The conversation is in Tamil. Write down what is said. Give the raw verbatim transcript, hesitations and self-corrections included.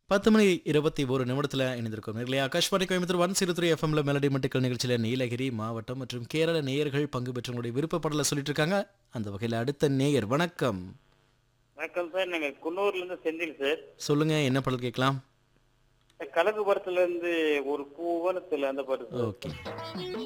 பத்து மணி இருபத்தி ஒரு நிமிடத்தில் இணைந்திருக்கும் நேர்களே Akashvani Coimbatore one zero three எஃப்எம்ல மெலடி மட்டுக்கள் நிகழ்ச்சியில் நீலகிரி மாவட்டம் மற்றும் கேரள நேயர்கள் பங்கு பெற்றவங்களுடைய விருப்பப்படலை சொல்லிட்டு இருக்காங்க. அந்த வகையில் அடுத்த நேயர் வணக்கம். வணக்கம் சார். நாங்க குன்னூர்ல இருந்து செந்தில் சார். சொல்லுங்க, என்ன பாடல் கேட்கலாம்? கலகு படத்துல இருந்து ஒரு பூவனத்துல அந்த பாட்டு சார். ஓகே.